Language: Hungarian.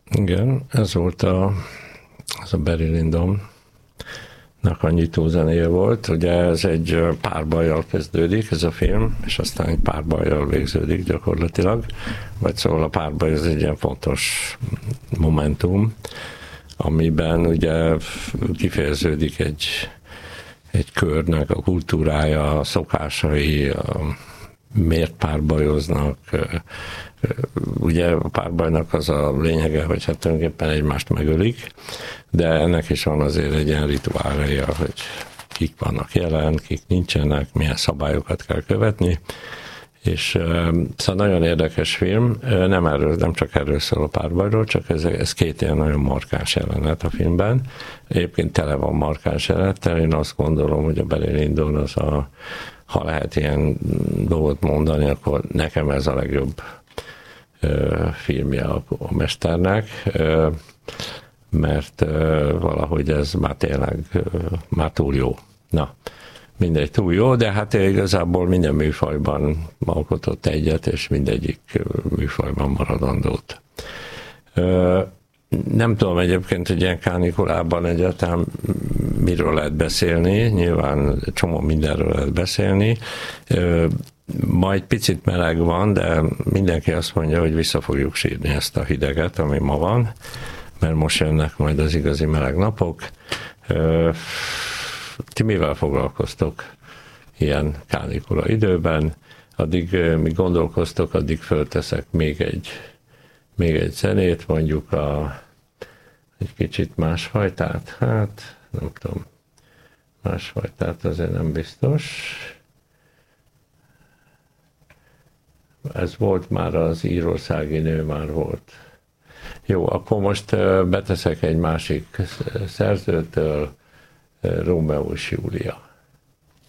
Igen, ez volt az a Barry Lyndonnak a nyitózenéje volt. Ugye ez egy párbajjal kezdődik ez a film, és aztán egy párbajjal végződik gyakorlatilag. Vagy szóval a párbaj ez egy ilyen fontos momentum, amiben ugye kifejeződik egy körnek a kultúrája, a szokásai, miért párbajoznak. Ugye a párbajnak az a lényege, hogy hát tulajdonképpen egymást megölik, de ennek is van azért egy ilyen rituálja, hogy kik vannak jelen, kik nincsenek, milyen szabályokat kell követni, és szóval nagyon érdekes film, nem csak erről szól a párbajról, csak ez két ilyen nagyon markáns jelenet a filmben. Egyébként tele van markáns jelenettel, én azt gondolom, hogy a Barry Lyndon az ha lehet ilyen dolgot mondani, akkor nekem ez a legjobb filmje a mesternek, mert valahogy ez már tényleg már túl jó. Na, mindegy, túl jó, de hát igazából minden műfajban alkotott egyet, és mindegyik műfajban maradandót. Nem tudom egyébként, hogy ilyen kánikulában egyáltalán miről lehet beszélni, nyilván csomó mindenről lehet beszélni. Ma egy picit meleg van, de mindenki azt mondja, hogy vissza fogjuk sírni ezt a hideget, ami ma van, mert most jönnek majd az igazi meleg napok. Ti mivel foglalkoztok ilyen kánikula időben? Addig mi gondolkoztok, addig fölteszek még egy zenét, mondjuk egy kicsit másfajtát, hát nem tudom, másfajtát azért nem biztos. Ez volt már, az írországi nő már volt. Jó, akkor most beteszek egy másik szerzőtől, Rómeó és Júlia.